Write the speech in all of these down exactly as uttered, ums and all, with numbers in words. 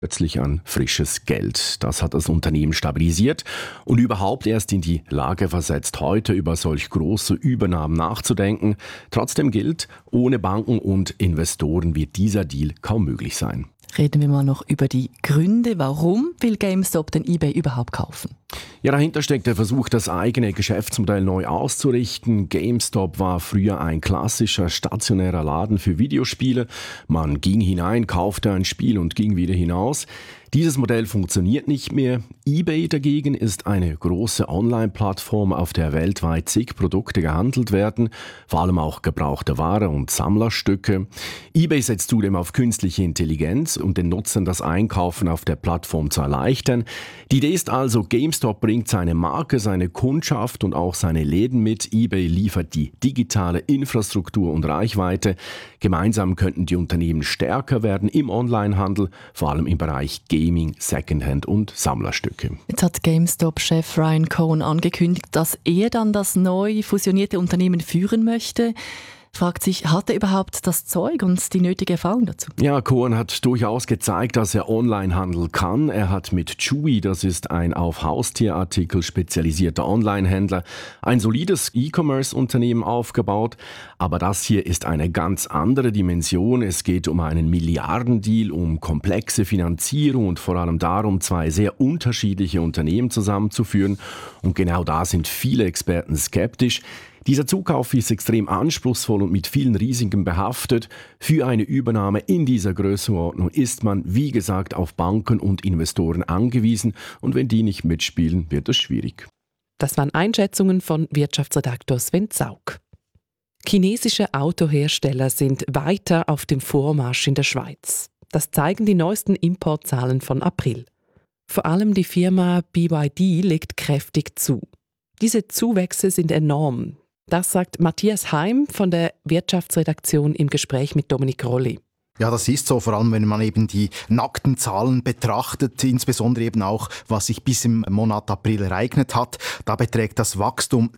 Plötzlich an frisches Geld. Das hat das Unternehmen stabilisiert und überhaupt erst in die Lage versetzt, heute über solch große Übernahmen nachzudenken. Trotzdem gilt, ohne Banken und Investoren wird dieser Deal kaum möglich sein. Reden wir mal noch über die Gründe. Warum will GameStop denn eBay überhaupt kaufen? Ja, dahinter steckt der Versuch, das eigene Geschäftsmodell neu auszurichten. GameStop war früher ein klassischer stationärer Laden für Videospiele. Man ging hinein, kaufte ein Spiel und ging wieder hinaus. Dieses Modell funktioniert nicht mehr. eBay dagegen ist eine große Online-Plattform, auf der weltweit zig Produkte gehandelt werden, vor allem auch gebrauchte Ware und Sammlerstücke. eBay setzt zudem auf künstliche Intelligenz, um den Nutzern das Einkaufen auf der Plattform zu erleichtern. Die Idee ist also, GameStop bringt seine Marke, seine Kundschaft und auch seine Läden mit. eBay liefert die digitale Infrastruktur und Reichweite. Gemeinsam könnten die Unternehmen stärker werden im Onlinehandel, vor allem im Bereich Gaming, Secondhand und Sammlerstücke. Jetzt hat GameStop-Chef Ryan Cohen angekündigt, dass er dann das neu fusionierte Unternehmen führen möchte. Fragt sich, hat er überhaupt das Zeug und die nötige Erfahrung dazu? Ja, Cohen hat durchaus gezeigt, dass er Onlinehandel kann. Er hat mit Chewy, das ist ein auf Haustierartikel spezialisierter Onlinehändler, ein solides E-Commerce-Unternehmen aufgebaut. Aber das hier ist eine ganz andere Dimension. Es geht um einen Milliardendeal, um komplexe Finanzierung und vor allem darum, zwei sehr unterschiedliche Unternehmen zusammenzuführen. Und genau da sind viele Experten skeptisch. Dieser Zukauf ist extrem anspruchsvoll und mit vielen Risiken behaftet. Für eine Übernahme in dieser Größenordnung ist man, wie gesagt, auf Banken und Investoren angewiesen. Und wenn die nicht mitspielen, wird es schwierig. Das waren Einschätzungen von Wirtschaftsredaktor Sven Zaug. Chinesische Autohersteller sind weiter auf dem Vormarsch in der Schweiz. Das zeigen die neuesten Importzahlen von April. Vor allem die Firma B Y D legt kräftig zu. Diese Zuwächse sind enorm. Das sagt Matthias Heim von der Wirtschaftsredaktion im Gespräch mit Dominik Rolli. Ja, das ist so, vor allem wenn man eben die nackten Zahlen betrachtet, insbesondere eben auch, was sich bis im Monat April ereignet hat. Da beträgt das Wachstum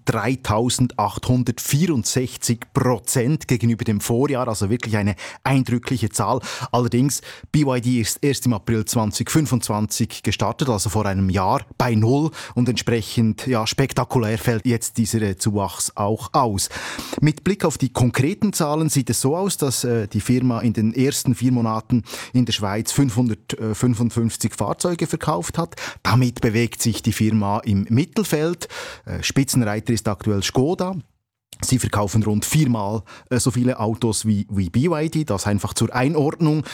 dreitausendachthundertvierundsechzig Prozent gegenüber dem Vorjahr, also wirklich eine eindrückliche Zahl. Allerdings, B Y D ist erst im April zweitausendfünfundzwanzig gestartet, also vor einem Jahr, bei Null und entsprechend ja, spektakulär fällt jetzt dieser Zuwachs auch aus. Mit Blick auf die konkreten Zahlen sieht es so aus, dass äh, die Firma in den ersten vier Monaten in der Schweiz fünfhundertfünfundfünfzig Fahrzeuge verkauft hat. Damit bewegt sich die Firma im Mittelfeld. Spitzenreiter ist aktuell Škoda. Sie verkaufen rund viermal so viele Autos wie, wie B Y D, das einfach zur Einordnung.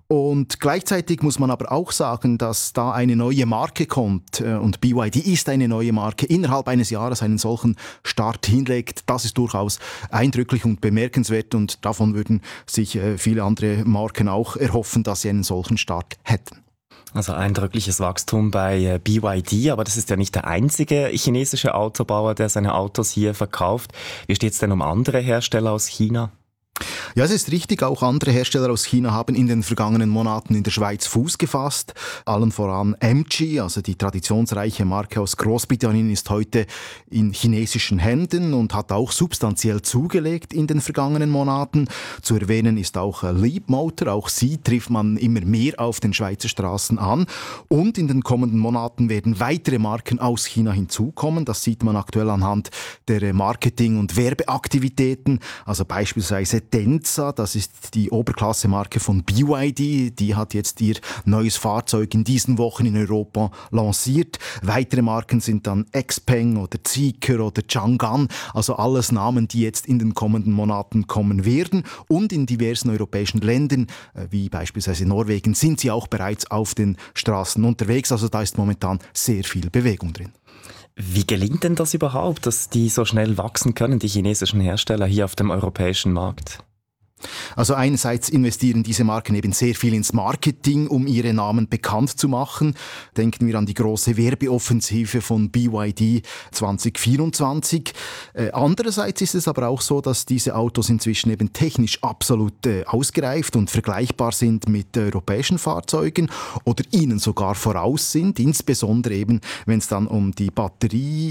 Und gleichzeitig muss man aber auch sagen, dass da eine neue Marke kommt und B Y D ist eine neue Marke, innerhalb eines Jahres einen solchen Start hinlegt. Das ist durchaus eindrücklich und bemerkenswert und davon würden sich viele andere Marken auch erhoffen, dass sie einen solchen Start hätten. Also eindrückliches Wachstum bei B Y D, aber das ist ja nicht der einzige chinesische Autobauer, der seine Autos hier verkauft. Wie steht es denn um andere Hersteller aus China? Ja, es ist richtig, auch andere Hersteller aus China haben in den vergangenen Monaten in der Schweiz Fuß gefasst. Allen voran M G, also die traditionsreiche Marke aus Großbritannien, ist heute in chinesischen Händen und hat auch substanziell zugelegt in den vergangenen Monaten. Zu erwähnen ist auch Leapmotor, auch sie trifft man immer mehr auf den Schweizer Straßen an. Und in den kommenden Monaten werden weitere Marken aus China hinzukommen. Das sieht man aktuell anhand der Marketing- und Werbeaktivitäten, also beispielsweise Denza, das ist die Oberklasse-Marke von B Y D, die hat jetzt ihr neues Fahrzeug in diesen Wochen in Europa lanciert. Weitere Marken sind dann Xpeng oder Zeekr oder Chang'an, also alles Namen, die jetzt in den kommenden Monaten kommen werden. Und in diversen europäischen Ländern, wie beispielsweise Norwegen, sind sie auch bereits auf den Straßen unterwegs. Also da ist momentan sehr viel Bewegung drin. Wie gelingt denn das überhaupt, dass die so schnell wachsen können, die chinesischen Hersteller hier auf dem europäischen Markt? Also einerseits investieren diese Marken eben sehr viel ins Marketing, um ihre Namen bekannt zu machen. Denken wir an die große Werbeoffensive von B Y D zwanzig vierundzwanzig. Äh, andererseits ist es aber auch so, dass diese Autos inzwischen eben technisch absolut äh, ausgereift und vergleichbar sind mit europäischen Fahrzeugen oder ihnen sogar voraus sind. Insbesondere eben, wenn es dann um die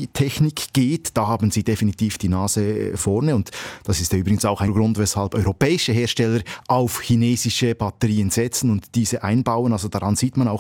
Batterietechnik geht, da haben sie definitiv die Nase vorne und das ist ja übrigens auch ein Grund, weshalb europäische europäische Hersteller auf chinesische Batterien setzen und diese einbauen. Also daran sieht man auch,